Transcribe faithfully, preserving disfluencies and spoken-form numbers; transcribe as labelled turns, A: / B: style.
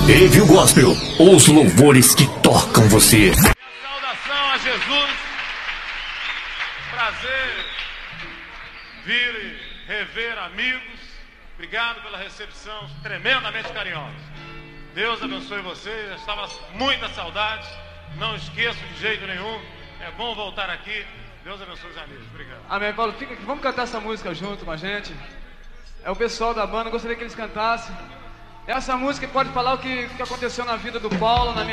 A: Envio Gospel, os louvores que tocam você.
B: Saudação a Jesus. Prazer vir e rever amigos. Obrigado pela recepção tremendamente carinhosa. Deus abençoe vocês. Eu estava com muita saudade. Não esqueço de jeito nenhum. É bom voltar aqui. Deus abençoe os amigos. Obrigado.
C: Amém, Paulo. Fica aqui. Vamos cantar essa música junto com a gente. É o pessoal da banda. Eu gostaria que eles cantassem. Essa música pode falar o que, que aconteceu na vida do Paulo, na minha